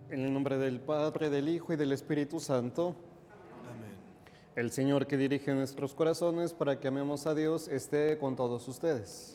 En el nombre del Padre, del Hijo y del Espíritu Santo, Amén. el Señor que dirige nuestros corazones para que amemos a Dios esté con todos ustedes.